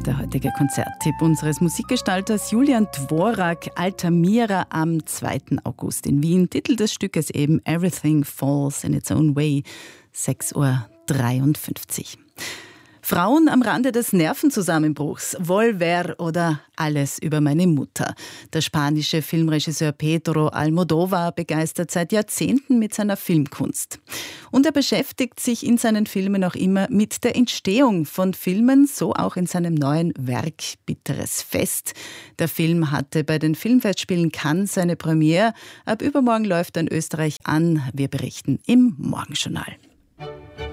Der heutige Konzerttipp unseres Musikgestalters Julian Dvorak, Altamira am 2. August in Wien. Titel des Stückes eben Everything Falls in Its Own Way, 6:53 Uhr. Frauen am Rande des Nervenzusammenbruchs, Volver oder Alles über meine Mutter. Der spanische Filmregisseur Pedro Almodóvar begeistert seit Jahrzehnten mit seiner Filmkunst. Und er beschäftigt sich in seinen Filmen auch immer mit der Entstehung von Filmen, so auch in seinem neuen Werk Bitteres Fest. Der Film hatte bei den Filmfestspielen Cannes seine Premiere. Ab übermorgen läuft er in Österreich an. Wir berichten im Morgenjournal.